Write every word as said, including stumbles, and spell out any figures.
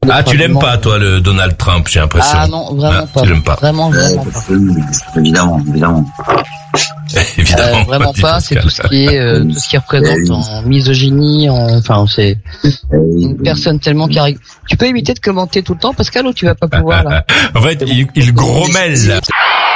Ah, tu l'aimes pas, toi, le Donald Trump, j'ai l'impression. Ah non, vraiment ah, pas. Tu l'aimes pas. Vraiment, vraiment pas. Évidemment, évidemment. évidemment. Euh, vraiment pas, c'est tout ce qui est, euh, tout ce qui représente en misogynie, en, enfin, c'est une personne tellement qui arrive. Tu peux éviter de commenter tout le temps, Pascal, ou tu vas pas pouvoir, là? En fait, il, il grommelle.